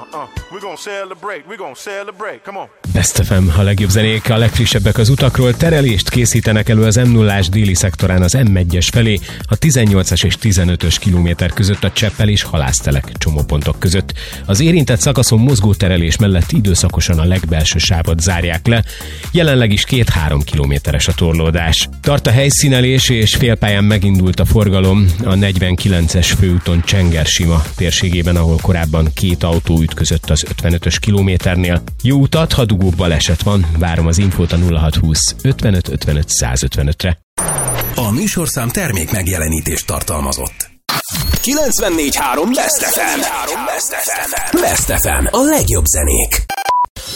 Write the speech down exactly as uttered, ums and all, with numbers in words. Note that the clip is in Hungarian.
We're gonna celebrate, we're gonna celebrate, come on. Best ef em, a legjobb zenék, a legfrissebbek az utakról. Terelést készítenek elő az em nullás déli szektorán az em egyes felé, a tizennyolcas és tizenötös kilométer között a Cseppel és Halásztelek csomópontok között. Az érintett szakaszon mozgó terelés mellett időszakosan a legbelső sávot zárják le, jelenleg is két-három kilométeres a torlódás. Tart a helyszínelés és félpályán megindult a forgalom a negyvenkilences főúton Csengersima térségében, ahol korábban két autó ütközött az ötvenötös kilométernél. Jó utat, ha dugó baleset van, várom az infót a nulla hatszázhúsz ötvenöt ötvenöt százötvenötre. A műsorszám termék megjelenítést tartalmazott. kilencvennégy három Best ef em. Best ef em. A legjobb zenék.